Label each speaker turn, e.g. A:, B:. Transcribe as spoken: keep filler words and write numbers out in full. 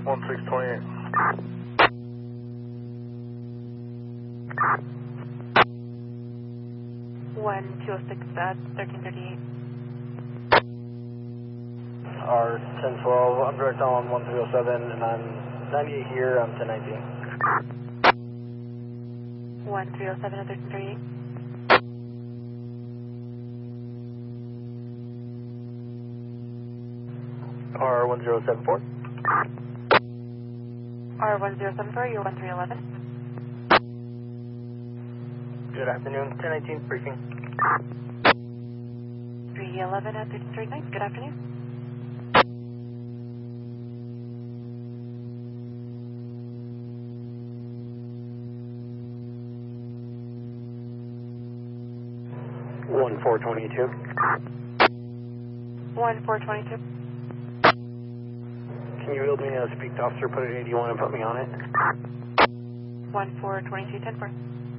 A: one six two eight.
B: one two oh six, uh, thirteen thirty-eight.
A: R ten twelve, I'm direct on one three oh seven, and I'm ninety-eight here, I'm ten nineteen.
B: one three oh seven, thirteen thirty-eight.
A: R one zero seven four.
B: R one zero seven four, you're one three eleven.
A: Good afternoon, ten nineteen briefing.
B: three eleven at thirteen thirty-nine, good afternoon.
A: one four twenty-two.
B: one four twenty-two.
A: Can you build me a speak to officer, put it eighty-one and put me on it?
B: one four twenty-two, ten four.